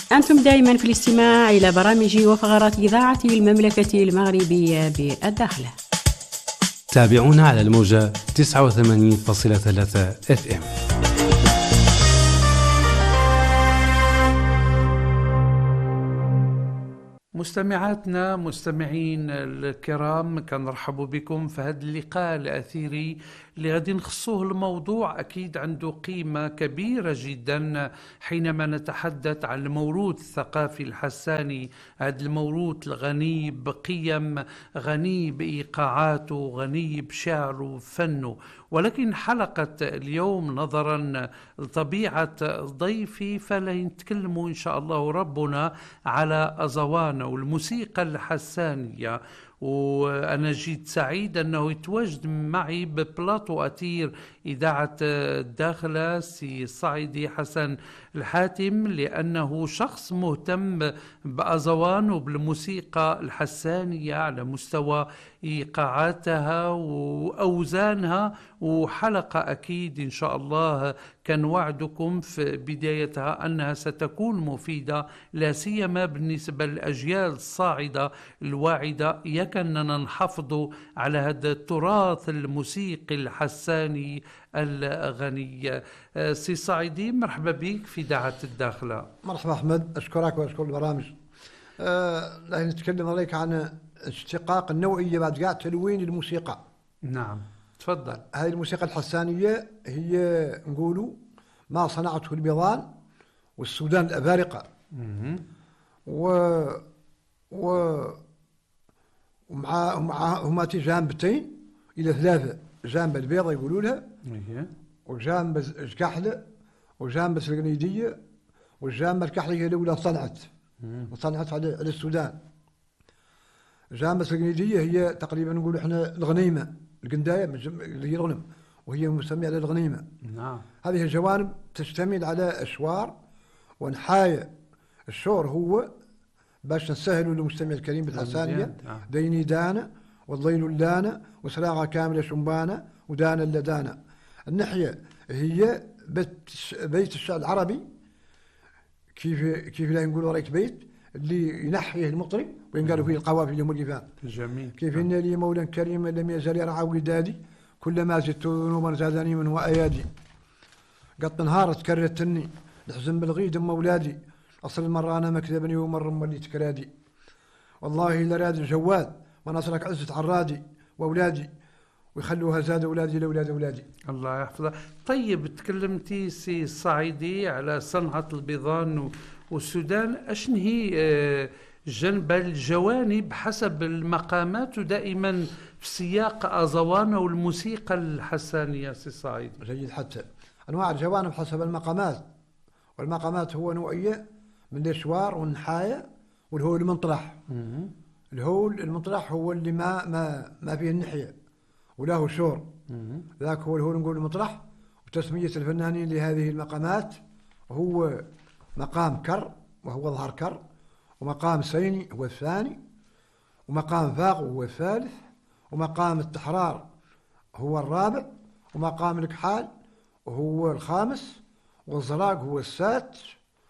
أنتم دائما في الاستماع إلى برامج وفقرات إذاعة المملكة المغربية بالداخلة. تابعونا على الموجة 89.3 FM. مستمعاتنا مستمعين الكرام، كنرحب بكم في هذا اللقاء الأثيري اللي غادي نخصوه الموضوع أكيد عنده قيمة كبيرة جدا حينما نتحدث عن الموروث الثقافي الحساني. هذا الموروث الغني بقيم، غني بإيقاعاته، غني بشعره وفنه. ولكن حلقة اليوم نظرا لطبيعة ضيفي فلا نتكلموا إن شاء الله ربنا على أزوان والموسيقى الحسانية. وأنا جيت سعيد أنه يتواجد معي ببلاطو أثير إذاعة الداخلة سي الصعيدي حسن الحاتم، لأنه شخص مهتم بأزوان وبالموسيقى الحسانية على مستوى إيقاعاتها وأوزانها. وحلقة أكيد إن شاء الله كان وعدكم في بدايتها أنها ستكون مفيدة، لا سيما بالنسبة للأجيال الصاعدة الواعدة، يكننا نحافظ على هذا التراث الموسيقي الحساني الغني. سي صعيدي، مرحبا بك في إذاعة الداخلة. مرحبا أحمد، أشكرك وأشكر البرامج. نتكلم عليك عن اشتقاق النوعية بعد قاعد تلوين الموسيقى. نعم تفضل. هذه الموسيقى الحسانية هي نقولوا ما صنعته البيضان والسودان الأفارقة. ومعهما جانبتين إلى 3 جانب البيضة يقولوا لها، وجانب الكحلة، وجانب القنيدية، والجانب الكحلة هي الأولى صنعت على السودان. جانب القنيدية هي تقريبا نقول احنا الغنيمة، القنداية اللي هي الغنم، وهي مسمية على الغنيمة. نعم. هذه الجوانب تشتمل على أشوار ونحايا. الشور هو باش نسهلوا للمستمع الكريم بالحسانية: ديني دانا والضيل لانا وسراغة كاملة شنبانا ودانا لدانا. النحية هي بيت الشعر العربي، كيف لا نقولوا ريت بيت اللي ينحيه المطرب وينقالوا فيه القوافي المؤلفات. جميل. كيف إن لي مولا كريما لم يزل يرعى ودادي، كلما زدت ذنوبا زادني منه أيادي. قط نهار تكررتني لحزن بالغيد أم أولادي، أصل المرة أنا مكذبني ومر مولي تكرادي. والله لراد الجواد ونصرك عزة عرادي وأولادي، ويخلوها زاد أولادي لأولاد أولادي. الله يحفظها. طيب تكلمتي سي الصعيدي على صنعة البيضان والسودان، أشن هي جنب الجوانب حسب المقامات ودائما في سياق أزوان والموسيقى الحسانية سي الصعيدي؟ جيد. حتى أنواع الجوانب حسب المقامات، والمقامات هو نوعية من الأشوار والنحايا والهول المنطرح. الهول المنطرح هو اللي ما فيه النحية وله شور، ذاك هو الهول نقول المنطرح. وتسمية الفنانين لهذه المقامات هو مقام كر وهو ظهر كر، ومقام سيني هو الثاني، ومقام فاق هو الثالث، ومقام التحرار هو الرابع، ومقام الكحال هو الخامس، والزراق هو السادس،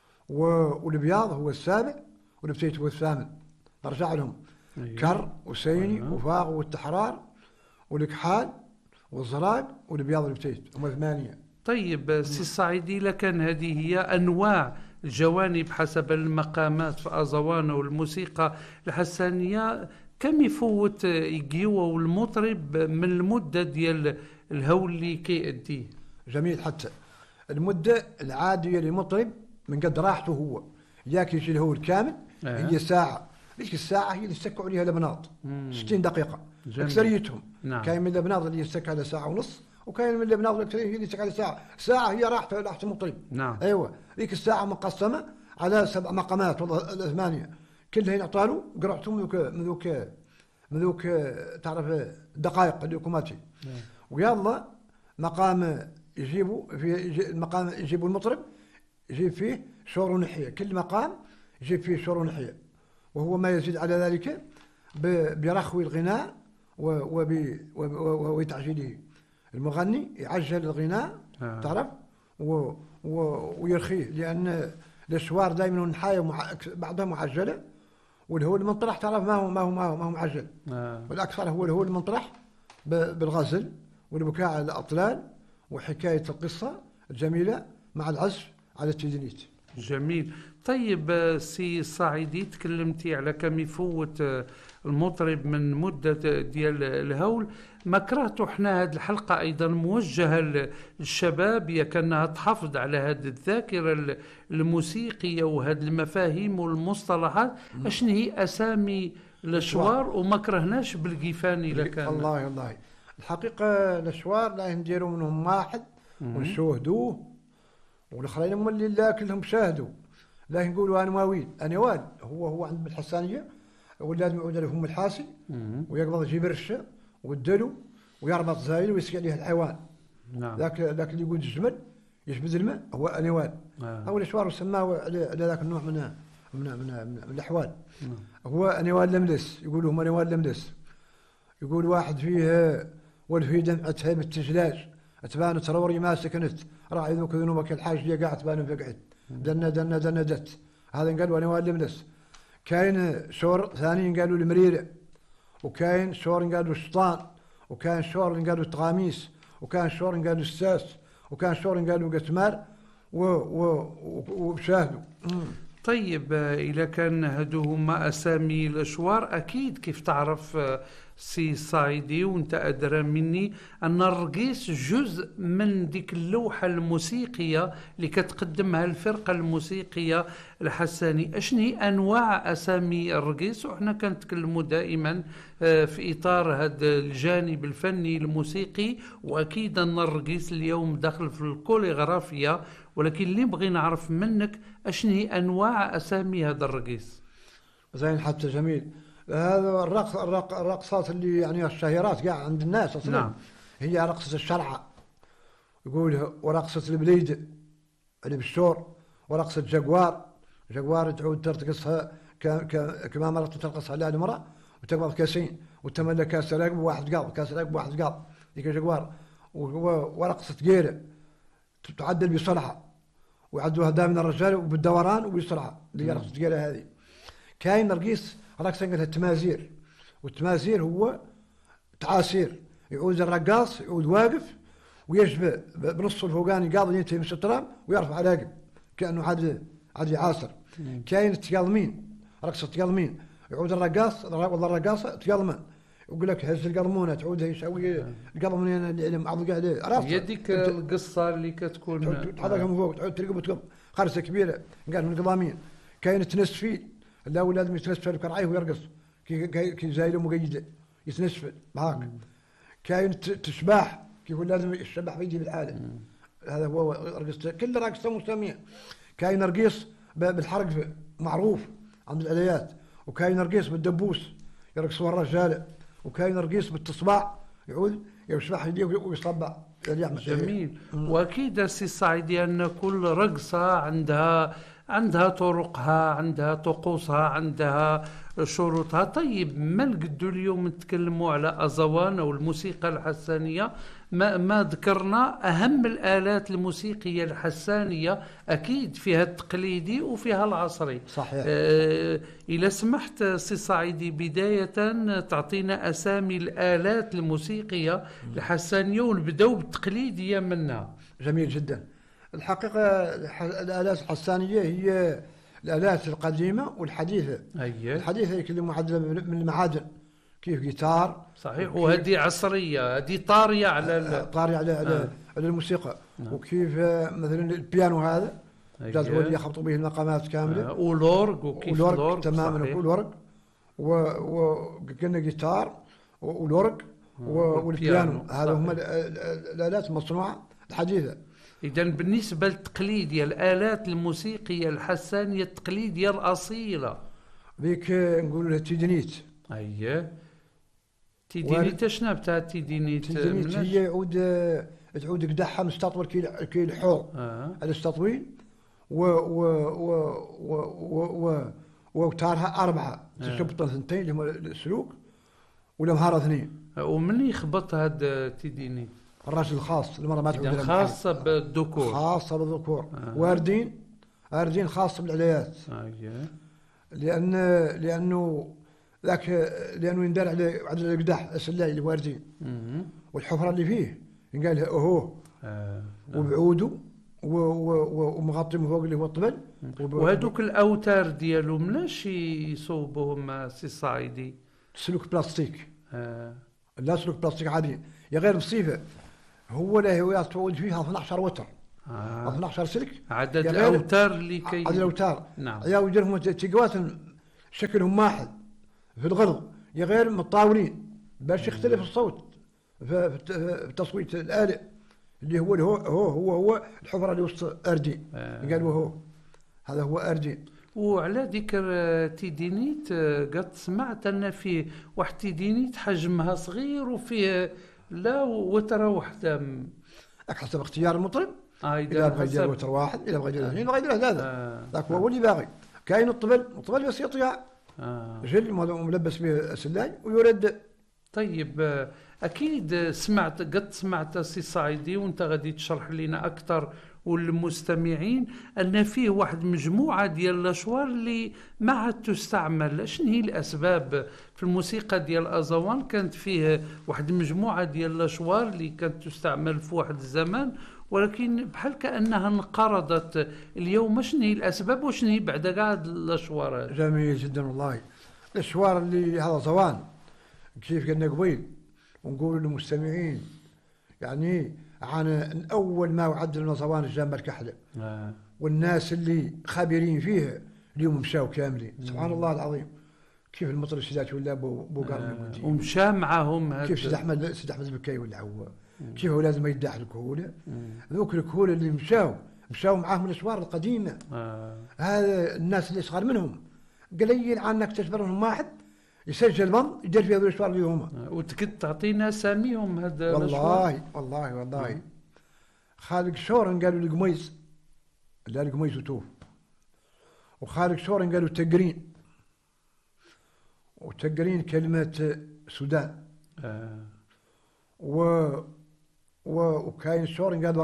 والبياض هو السابع، والبتيت هو الثامن. نرجع لهم: كر وسيني وفاق والتحرار والكحال والزراق والبياض والبتيت، هم 8. طيب سي الصعيدي، لكن هذه هي أنواع الجوانب حسب المقامات في أزوان والموسيقى الحسانية. كم يفوت يقيوه والمطرب من المدة ديال الهول اللي كيأديه؟ جميل. حتى المدة العادية للمطرب من قد راحته هو ياك يجي الهول كامل هي ساعة. ليش الساعة هي اللي يستكوا عليها لبناط 60 دقيقة. أكثريتهم كاين من لبناط اللي يستك على ساعة ونص، وكاين من لبناط الأكثرية هي اللي يستك على ساعة هي راحت المطرب. نعم. أيوة. ذيك الساعة مقسمة على 7 مقامات والله 8 كلها ينعطالوا قرأتهم من ذوك تعرف دقائق الحكوماتي. ويلا مقام يجيبوا المطرب يجيب فيه شور ونحية، كل مقام يجيب فيه شور ونحية، وهو ما يزيد على ذلك برخو الغناء وتعجيله. المغني يعجل الغناء تعرف ويرخيه، لأن الاشوار دائما والنحايه بعضها معجله، والهول المنطرح تعرف ما هو معجل. والاكثر هو المنطرح بالغزل والبكاء على الاطلال وحكايه القصه الجميله مع العزف على التيدنيت. جميل. طيب سي صاعدي، تكلمتي على كم يفوت المطرب من مدة ديال الهول. ما كرهتوا احنا هذه الحلقة أيضا موجهة للشباب، يا كأنها تحافظ على هذه الذاكرة الموسيقية وهذه المفاهيم والمصطلحات. أشن هي أسامي الأشوار وما كرهناش بالقيفاني لكان. الله الحقيقة الأشوار لا نديروا منهم واحد ونشوهدوه، والاخرين هم اللي لا كلهم شاهدوا، لا نقولوا انواويل. انوال هو عند الحسانيه ولازم يعود لهم الحاسي ويقبض يجيب الرشه والدلو ويربط زايل ويسقي عليه الحيوان. نعم. ذاك اللي يقول الجمل يشبذ الماء هو انوال. او الاشوار سماه على ذاك النوع من الاحوال. هو انوال لملس، يقولوا هم انوال لملس. يقول واحد فيه والفي دمعتها بالتجلاج اتبان تروري ما سكنت راعي ذوك ذنوبك الحاج قاعد تبان فقعت دندت. هذا قالوا انوال لملس. كاين شور ثانيين قالوا المريره، وكاين شور قالوا الشطان، وكان شور قالوا التغاميس، وكان شور قالوا الساس، وكان شور قالوا قتمار وشاهدوا. طيب إذا كان هادو هما أسامي الأشوار، أكيد كيف تعرف سي صايدي وانت أدرى مني أن الرقيس جزء من ديك اللوحة الموسيقية اللي كتقدمها الفرقة الموسيقية الحساني. أشنو هي أنواع أسامي الرقيس؟ وإحنا كنتكلموا دائما في إطار هذا الجانب الفني الموسيقي، وأكيد أن الرقيس اليوم داخل في الكوليغرافيا، ولكن اللي نبغي نعرف منك أشنو هي أنواع أسامي هذا الرقيس. زين حتى جميل. هذا الرقصات اللي يعني الشهيرات قاع عند الناس أصلا. نعم. هي رقصة الشرعة يقول، ورقصة البليد اللي بالشور، ورقصة جقوار تعود ترقصها كما مرة ترقصها على المرأة وتقبض كاسين وتملى كاس رقب واحد قاض ذيك جقوار. ورقصة قيرة تعدل بسرعة ويعدوها دائما الرجال وبالدوران وبسرعة، اللي رقصة قيرة هذه. كاين رقيص رقصة قالها التمازير، والتمازير هو تعاسير، يعود الرقاص يعود واقف ويشبه بنص الفوقاني قاضي ينتهي من السترام ويرفع راقب كأنه عاد يعاصر. كاين التقلمين، رقصة التقلمين، يعود الرقاص والله الرقاصة تقلمن، يقول لك هز القلمونة تعود يسوي القلمونين اللي معضق عليه راسه. يديك القصة اللي كتكون تحركها من فوق تعود ترقب وتقب خرسة كبيرة قال من القضامين. كاين التنسفيل، لا لازم يتنسفل بكرعيه ويرقص كي زايله مقيده يتنسفل هاك. كاين تشباح كيف لازم يشبح بيدي بالعاده، هذا هو رقص. كل رقصه مسميه. كاين رقيص بالحرق معروف عند الاليات، وكاين رقيص بالدبوس يرقصوا الرجاله، وكاين رقيص بالتصباع يعود يشبح يديه ويصبع. جميل. واكيد سي صاعدي ان كل رقصه عندها طرقها، عندها طقوسها، عندها شروطها. طيب ما نقدروا اليوم نتكلموا على أزوان أو الموسيقى الحسانية، ما ذكرنا أهم الآلات الموسيقية الحسانية، أكيد فيها التقليدي وفيها العصري. صحيح. إذا سمحت سي صاعدي بداية تعطينا أسامي الآلات الموسيقية الحسانية ونبدأ بالتقليدية منها. جميل جدا. الحقيقة الآلات الحسانية هي الآلات القديمة والحديثة. الحديثة هي معدلة من المعادن، كيف جيتار. صحيح. وهذه عصرية، هذه طارية على الموسيقى. وكيف مثلا البيانو هذا جاز هو اللي يخبطوا به المقامات كاملة. ولورج، وكيف لورج تماما. ولورج وقلنا جيتار ولورج والبيانو، هذا هم الآلات المصنوعة الحديثة. إذن بالنسبة للتقليدية، الآلات الموسيقية الحسانية التقليدية الأصيلة ذيك نقولوا لها تيدنيت. تيدنيت شنو بتاع تيدنيت؟ تيدنيت هي تعود قدحها مستطول كي الحور على التطويل وتارها 4 تشبط 2 اللي هم السلوك والمهارة 2. ومن يخبط هذا تيدنيت؟ الراجل الخاص، المرأة ما تعود خاصة بالذكور. واردين أردين خاص بالعليات. لأنه يندار على القداح السلاي اللي واردين والحفرة اللي فيه ينقال أهو وبعوده ومغطي من فوق اللي هو الطبل. وهذوك الأوتار ديالو مناش يصوبوهم سي صايدي؟ سلوك بلاستيك. لا سلوك بلاستيك عادي يا غير مصيفة. هو لا هو يطول فيها 12 وتر 12 سلك. عدد الأوتار اللي عدد الأوتار. نعم. يا ويديرهم تيقوات شكلهم واحد في الغرض يا غير متطاولين باش يختلف الصوت في تصويت الآلة اللي هو الحفرة اللي وسط أردين. قالوا هو هذا هو أردين. وعلى ذكر تيدينيت قد سمعت أن فيه واحد تيدينيت حجمها صغير وفيه لا وتر وحده. حسب اختيار المطرب. إذا بغى يدير وتر واحد، إذا بغى يدير اثنين، بغى يدير ثلاثة. ذاك هو اللي باغي. كاين الطبل بس يطيع جل ملبس به السلاي ويرد. طيب أكيد سمعت سي صايدي وأنت غادي تشرح لنا أكثر والمستمعين أن فيه واحد مجموعة ديال الأشوار اللي ما عاد تستعمل. شنو هي الأسباب؟ في الموسيقى ديال أزوان كانت فيه واحد مجموعة ديال الأشوار اللي كانت تستعمل في واحد الزمان ولكن بحال كأنها انقرضت اليوم. شنو هي الأسباب وشنو هي بعد كاع الأشوار؟ جميل جدا والله. الأشوار اللي هذا زوان كيف قلنا قبيل ونقول للمستمعين يعني عن أول ما وعد لنا زوان الجامعة الكحلة والناس اللي خابرين فيها اليوم مشاو كاملين. سبحان الله العظيم. كيف المطرب سيدات ولا بوقار ومشى معهم كيف سيد أحمد البكاي ولا هو كيف هو لازم يداح الكهولة. ذوك الكهولة اللي مشاو معاهم الأشوار القديمة. هذا الناس اللي صغار منهم قليل عنك تجبرهم واحد يسجل بند يدير فيها الأشوار اللي هما. وتكد تعطينا اساميهم هذا والله خالق شورن قالوا القميص لا القميص وتوف. وخالق شورن قالوا تقرين وتقرين كلمة سودان. وكاين شورن قالوا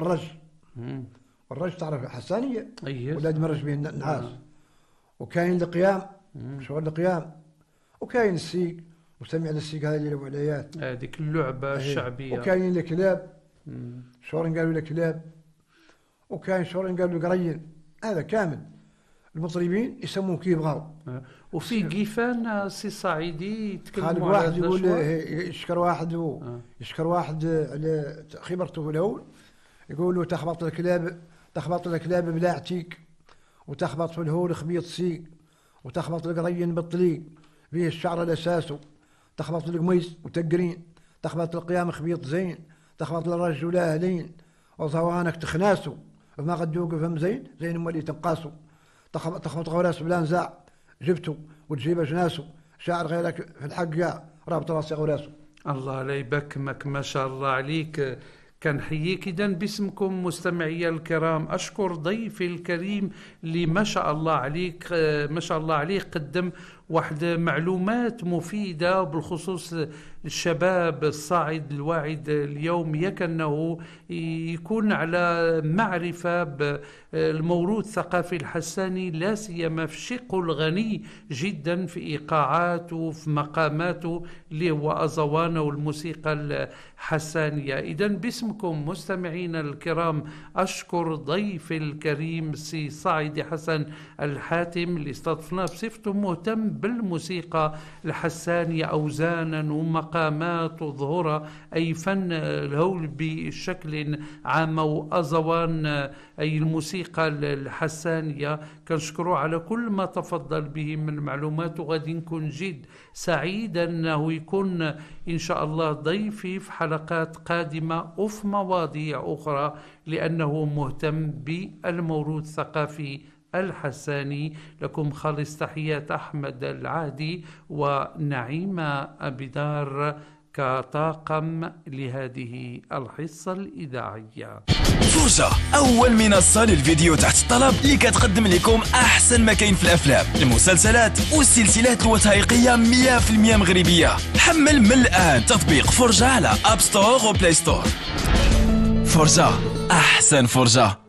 الرج تعرف حسانية ولا مرج به النعاس. وكاين القيام شغل القيام. وكاين السيق وسمع السيق هذا اللي له عليات هذيك اللعبة الشعبية. وكاين الكلاب شورن قالوا الكلاب. وكاين شورن قالوا قرين. هذا كامل المطربين يسموه كيف بغاو. وفي قيفان سي صاعيدي يتكلموا على واحد يقول يشكر واحد على خبرته في الاول يقول له تخبط الكلاب بلا عتيق وتخبط في الهول خبيط سيق وتخبط القرين بالطليق فيه الشعر الاساسه تخبط القميص وتقرين تخبط القيام خبيط زين تخبط الرجل اهلين وزوانك تخناسو فما قد يوقف زين مولي تنقاسو تخبط غوراس بلا نزاع جبته وتجيب جناسه شاعر غيرك في الحق يا رابط راسي غوراسه. الله لا يبكمك ما شاء الله عليك. كنحييك إذا باسمكم مستمعي الكرام. أشكر ضيفي الكريم اللي ما شاء الله عليه قدم واحد معلومات مفيدة بالخصوص الشباب الصاعد الواعد اليوم يكنه يكون على معرفة بالموروث الثقافي الحساني لا سيما في الشق الغني جدا في إيقاعاته وفي مقاماته اللي هو أزوان والموسيقى الحسانية. إذا باسمكم مستمعين الكرام أشكر ضيفي الكريم سي صاعدي حسن الحاتم اللي استضفناه بصفته مهتم بالموسيقى الحسانية أوزانا ومقامات وظهورها أي فن الهول بشكل عام وأزوان أي الموسيقى الحسانية. كنشكره على كل ما تفضل به من معلومات وغادي نكون جد سعيدا أنه يكون إن شاء الله ضيفي في حلقات قادمة وفي مواضيع أخرى لأنه مهتم بالموروث الثقافي الحساني. لكم خالص تحيات أحمد العادي ونعيمة أبدار كطاقم لهذه الحصة الإذاعية. فرجة أول منصة للفيديو تحت الطلب اللي كتقدم لكم أحسن ما كاين في الأفلام المسلسلات والسلسلات الوثائقية 100% مغربية. حمل من الآن تطبيق فرجة على أب ستور وبلاي ستور. فرجة أحسن فرجة.